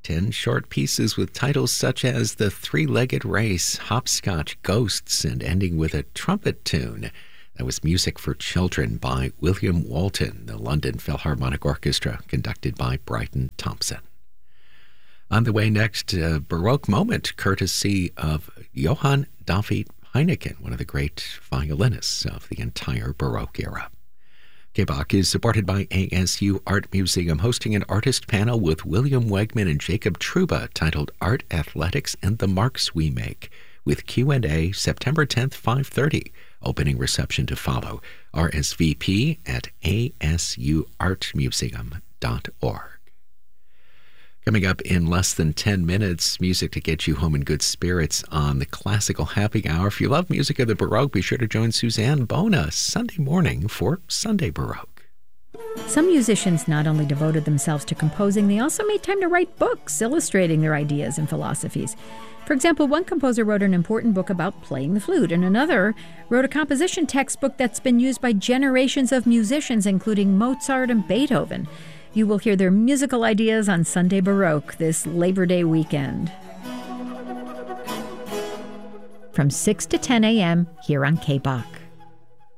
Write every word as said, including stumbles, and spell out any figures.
ten short pieces with titles such as The Three-Legged Race, Hopscotch, Ghosts, and ending with a trumpet tune. That was music for children by William Walton, the London Philharmonic Orchestra, conducted by Bryton Thompson. On the way next, a Baroque moment, courtesy of Johann David Heineken, one of the great violinists of the entire Baroque era. K B O C is supported by A S U Art Museum, hosting an artist panel with William Wegman and Jacob Truba titled Art, Athletics, and the Marks We Make, with Q and A September tenth, five thirty. Opening reception to follow. R S V P at A S U art museum dot org. Coming up in less than ten minutes, music to get you home in good spirits on the Classical Happy Hour. If you love music of the Baroque, be sure to join Suzanne Bona Sunday morning for Sunday Baroque. Some musicians not only devoted themselves to composing, they also made time to write books illustrating their ideas and philosophies. For example, one composer wrote an important book about playing the flute, and another wrote a composition textbook that's been used by generations of musicians, including Mozart and Beethoven. You will hear their musical ideas on Sunday Baroque this Labor Day weekend. From six to ten a.m. here on K B O C.